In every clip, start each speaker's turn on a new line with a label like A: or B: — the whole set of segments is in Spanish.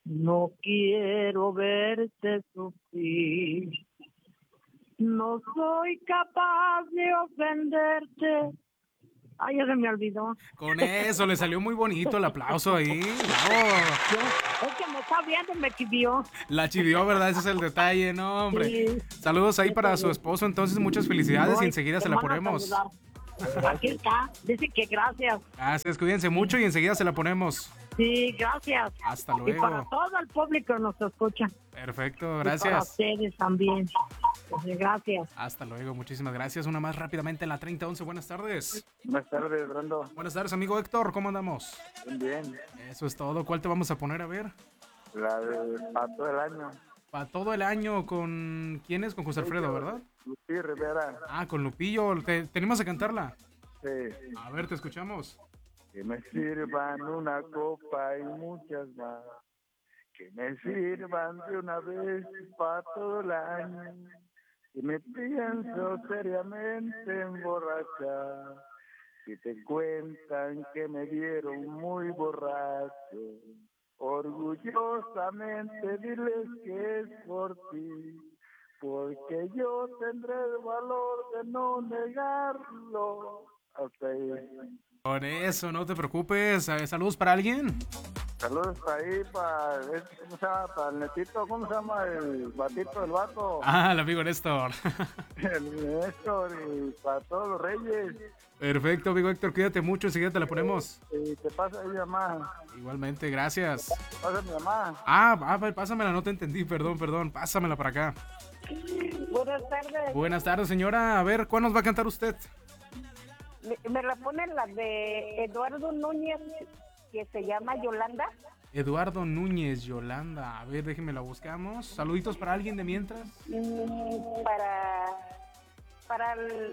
A: No quiero verte sufrir. No soy capaz de ofenderte. Ay, ya se me olvidó.
B: Con eso, le salió muy bonito el aplauso ahí. ¡Bravo!
A: Es que me está viendo y me chivió.
B: La chivió, ¿verdad? Ese es el detalle, ¿no, hombre?
A: Sí.
B: Saludos ahí para su esposo, entonces muchas felicidades y enseguida se la ponemos.
A: Aquí está, dice que gracias.
B: Gracias, cuídense mucho y enseguida se la ponemos.
A: Sí, gracias.
B: Hasta
A: Y para
B: luego.
A: todo el público que nos escucha.
B: Perfecto,
A: Y para
B: gracias.
A: ustedes también. Gracias.
B: Hasta luego, muchísimas gracias. Una más rápidamente en la 3011. Buenas tardes.
C: Buenas tardes, Brando.
B: Buenas tardes, amigo Héctor. ¿Cómo andamos?
C: Bien.
B: Eso es todo. ¿Cuál te vamos a poner? A ver.
C: La de para todo el año.
B: Para todo el año, ¿con quién es? Con José Alfredo, ¿verdad?
C: Lupillo Rivera.
B: Ah, con Lupillo. ¿Tenemos a cantarla?
C: Sí.
B: A ver, te escuchamos.
C: Que me sirvan una copa y muchas más. Que me sirvan de una vez para todo el año. Y me pienso seriamente emborrachar. Si te cuentan que me vieron muy borracho, orgullosamente diles que es por ti, porque yo tendré el valor de no negarlo. Hasta ahí.
B: Por eso, no te preocupes. Saludos para alguien.
C: Saludos ahí para, ¿cómo se llama? Para el netito, ¿cómo se llama? El batito del vato.
B: Ah, el amigo Néstor.
C: El Néstor y para todos los reyes.
B: Perfecto, amigo Héctor, cuídate mucho, enseguida te la ponemos.
C: Y te pasa ahí, mamá.
B: Igualmente, gracias.
C: Pasa mi mamá.
B: Pásamela, no te entendí, perdón, pásamela para acá.
A: Buenas tardes.
B: Buenas tardes, señora. A ver, ¿cuál nos va a cantar usted?
A: Me la ponen la de Eduardo Núñez, que se llama Yolanda.
B: Eduardo Núñez, Yolanda. A ver, déjenme la buscamos. Saluditos para alguien de mientras.
A: Para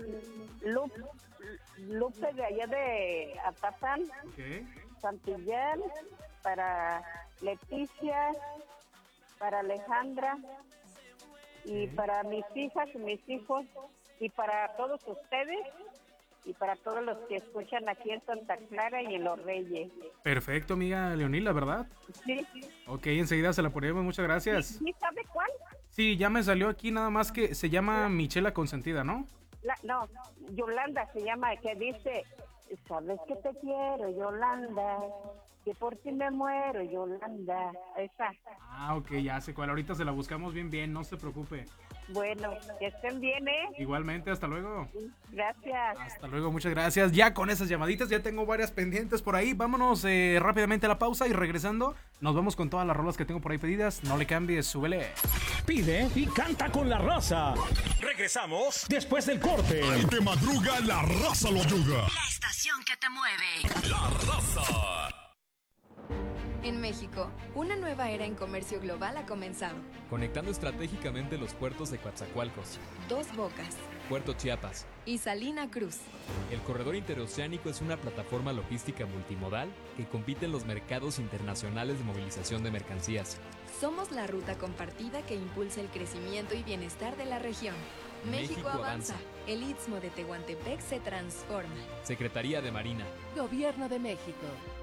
A: Lupe de allá de Atapán,
B: Okay.
A: Santillán, para Leticia, para Alejandra, y para mis hijas y mis hijos, y para todos ustedes, y para todos los que escuchan aquí en Santa Clara y en Los Reyes.
B: Perfecto, amiga Leonila, ¿verdad?
A: Sí.
B: Ok, enseguida se la ponemos, muchas gracias.
A: ¿Sí sabe cuál?
B: Sí, ya me salió aquí nada más que se llama Michela Consentida, ¿no?
A: No, Yolanda se llama, que dice, sabes que te quiero, Yolanda, que por ti me muero, Yolanda, esa.
B: Ah, ok, ya sé cuál. Ahorita se la buscamos bien, no se preocupe.
A: Bueno, que estén bien, ¿eh?
B: Igualmente, hasta luego.
A: Gracias.
B: Hasta luego, muchas gracias. Ya con esas llamaditas, ya tengo varias pendientes por ahí. Vámonos rápidamente a la pausa y regresando, nos vamos con todas las rolas que tengo por ahí pedidas. No le cambies, súbele.
D: Pide y canta con la raza. Regresamos después del corte.
E: Al que madruga, la raza lo ayuda.
F: La estación que te mueve.
E: La raza.
G: En México, una nueva era en comercio global ha comenzado.
H: Conectando estratégicamente los puertos de Coatzacoalcos,
G: Dos Bocas
H: Puerto Chiapas
G: y Salina Cruz.
H: El corredor interoceánico es una plataforma logística multimodal que compite en los mercados internacionales de movilización de mercancías.
G: Somos la ruta compartida que impulsa el crecimiento y bienestar de la región. México avanza. El Istmo de Tehuantepec se transforma.
H: Secretaría de Marina.
F: Gobierno de México.